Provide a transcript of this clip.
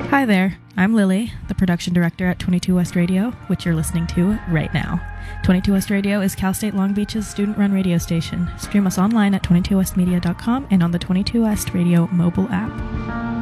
Hi there, I'm Lily, the production director at 22 West Radio, which you're listening to right now. 22 West Radio is Cal State Long Beach's student-run radio station. Stream us online at 22westmedia.com and on the 22 West Radio mobile app.